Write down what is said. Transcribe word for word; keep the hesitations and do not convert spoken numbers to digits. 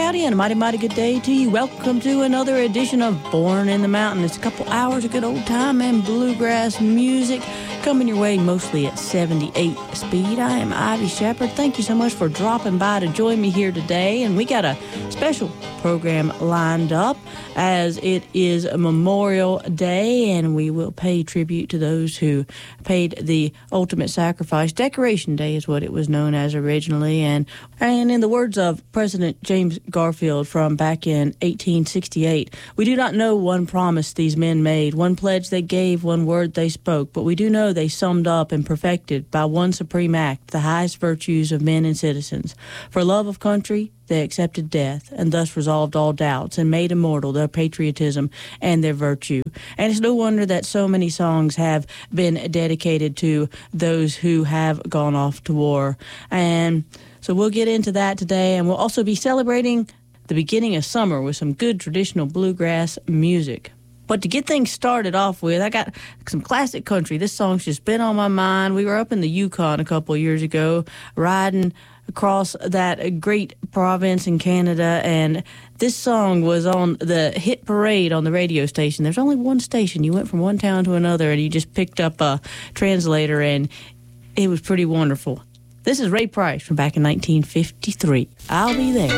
howdy, and a mighty, mighty good day to you. Welcome to another edition of Born in the Mountain. It's a couple hours of good old time and bluegrass music coming your way mostly at seventy-eight speed. I am Ivy Shepard. Thank you so much for dropping by to join me here today. And we got a special program lined up as it is Memorial Day, and we will pay tribute to those who paid the ultimate sacrifice. Decoration Day is what it was known as originally. And, and in the words of President James Garfield from back in eighteen sixty-eight, we do not know one promise these men made, one pledge they gave, one word they spoke, but we do know they summed up and perfected by one supreme act the highest virtues of men and citizens. For love of country, they accepted death and thus resolved all doubts and made immortal their patriotism and their virtue. And it's no wonder that so many songs have been dedicated to those who have gone off to war. And so we'll get into that today, and we'll also be celebrating the beginning of summer with some good traditional bluegrass music. But to get things started off with, I got some classic country. This song's just been on my mind. We were up in the Yukon a couple of years ago, riding across that great province in Canada, and this song was on the hit parade on the radio station. There's only one station. You went from one town to another, and you just picked up a translator, and it was pretty wonderful. This is Ray Price from back in nineteen fifty-three. I'll Be There.